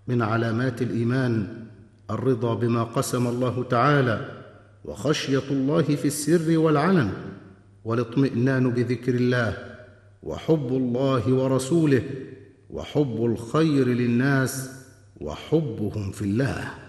من علامات الإيمان الرضا بما قسم الله تعالى، وخشية الله في السر والعلن، والاطمئنان بذكر الله، وحب الله ورسوله، وحب الخير للناس، وحبهم في الله.